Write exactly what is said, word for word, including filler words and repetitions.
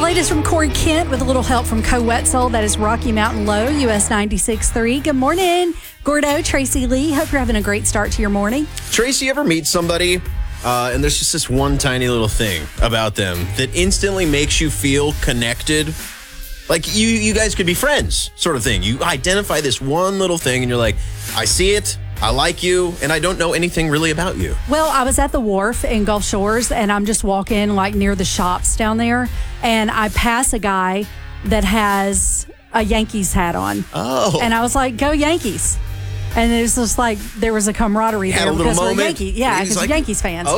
latest from Corey Kent with a little help from Co Wetzel. That is Rocky Mountain Low, U S ninety-six point three. Good morning, Gordo, Tracy Lee. Hope you're having a great start to your morning. Tracy, you ever meet somebody uh, and there's just this one tiny little thing about them that instantly makes you feel connected? Like you, you guys could be friends, sort of thing. You identify this one little thing and you're like, I see it. I like you, and I don't know anything really about you. Well, I was at the wharf in Gulf Shores, and I'm just walking like near the shops down there, and I pass a guy that has a Yankees hat on. Oh. And I was like, go Yankees. And it was just like, there was a camaraderie Had there a little because we're moment. Yankees. Yeah, He's because like, we're Yankees fans.